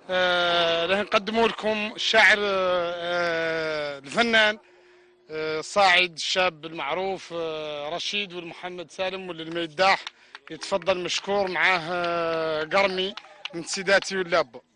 راح نقدموا لكم الشاعر الفنان الصاعد الشاب المعروف رشيد والمحمد سالم واللي الميداح. يتفضل مشكور معاه قرمي من سيداتي واللابة.